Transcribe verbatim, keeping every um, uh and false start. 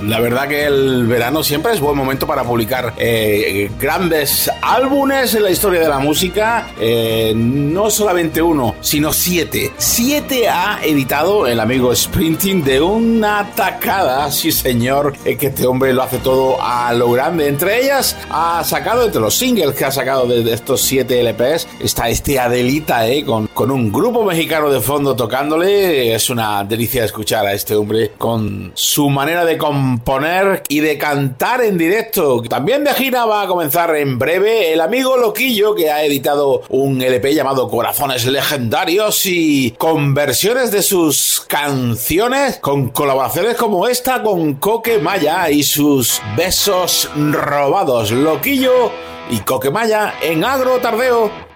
La verdad que el verano siempre es buen momento para publicar eh, grandes álbumes en la historia de la música. Eh, no solamente uno, sino siete. Siete ha editado el amigo Springsteen de una tacada, sí señor, eh, que este hombre lo hace todo a lo grande. Entre ellas ha sacado, entre los singles que ha sacado de, de estos siete L Ps, está este Adelita, eh, con, con un grupo mexicano de fondo tocándole. Es una delicia escuchar a este hombre con su manera de componer y de cantar en directo. También de gira va a comenzar en breve el amigo Loquillo, que ha editado un L P llamado Corazones Legendarios, y con versiones de sus canciones, con colaboraciones como esta con Coquemaya y sus Besos Robados. Loquillo y Coquemaya en Agro Tardeo.